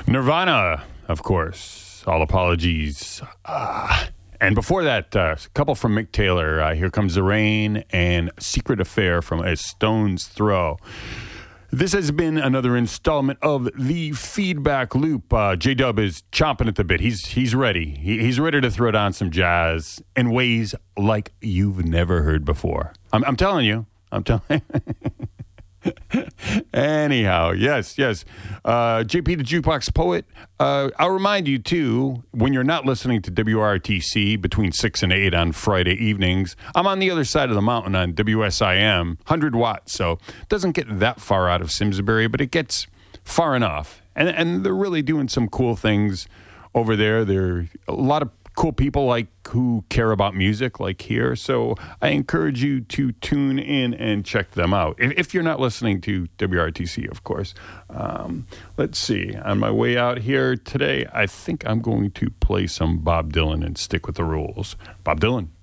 Nirvana, of course. All apologies. And before that, a couple from Mick Taylor. Here Comes the Rain and Secret Affair from A Stone's Throw. This has been another installment of the Feedback Loop. J-Dub is chomping at the bit. He's ready. He's ready to throw down some jazz in ways like you've never heard before. I'm telling you. Anyhow, yes. JP the Jukebox Poet. I'll remind you, too, when you're not listening to WRTC between 6 and 8 on Friday evenings, I'm on the other side of the mountain on WSIM, 100 watts, so it doesn't get that far out of Simsbury, but it gets far enough. And they're really doing some cool things over there. There are a lot of cool people who care about music like here, so I encourage you to tune in and check them out if you're not listening to WRTC, of course. Let's see, on my way out here today, I think I'm going to play some Bob Dylan and stick with the rules. Bob Dylan.